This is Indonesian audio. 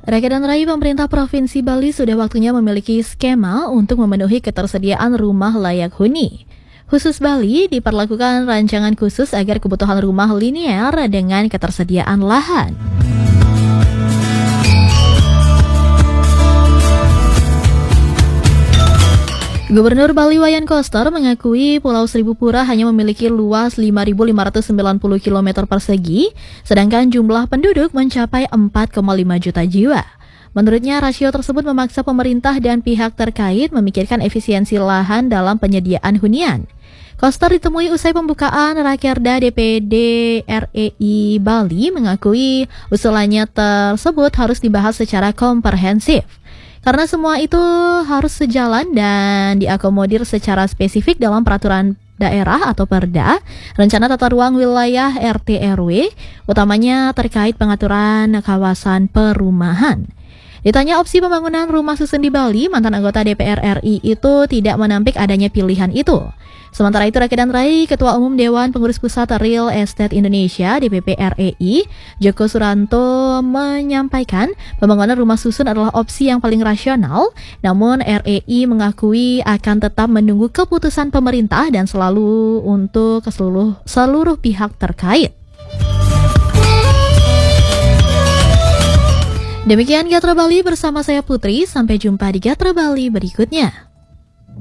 Rakyat dan Rai, pemerintah Provinsi Bali sudah waktunya memiliki skema untuk memenuhi ketersediaan rumah layak huni. Khusus Bali diperlakukan rancangan khusus agar kebutuhan rumah linear dengan ketersediaan lahan. Gubernur Bali Wayan Koster mengakui Pulau Seribu Pura hanya memiliki luas 5.590 km persegi, sedangkan jumlah penduduk mencapai 4,5 juta jiwa. Menurutnya, rasio tersebut memaksa pemerintah dan pihak terkait memikirkan efisiensi lahan dalam penyediaan hunian. Koster ditemui usai pembukaan Rakerda DPD REI Bali mengakui usulannya tersebut harus dibahas secara komprehensif. Karena semua itu harus sejalan dan diakomodir secara spesifik dalam peraturan daerah atau Perda, rencana tata ruang wilayah RT RW, utamanya terkait pengaturan kawasan perumahan. Ditanya opsi pembangunan rumah susun di Bali, mantan anggota DPR RI itu tidak menampik adanya pilihan itu. Sementara itu, Rakyat dan Rai, Ketua Umum Dewan Pengurus Pusat Real Estate Indonesia (DPP REI), Joko Suranto menyampaikan pembangunan rumah susun adalah opsi yang paling rasional, namun REI mengakui akan tetap menunggu keputusan pemerintah dan selalu untuk seluruh pihak terkait. Demikian Gatra Bali bersama saya Putri, sampai jumpa di Gatra Bali berikutnya.